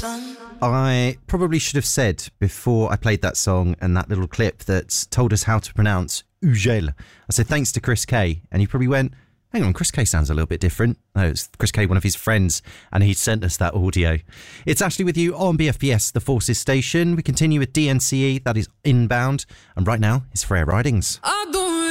I probably should have said before I played that song and that little clip that told us how to pronounce Ugel. I said thanks to Chris K, and he probably went, hang on, Chris K sounds a little bit different. No, it's Chris K, one of his friends, and he sent us that audio. It's Ashley with you on BFBS, the Forces station. We continue with DNCE, that is Inbound, and right now it's Freya Ridings. I don't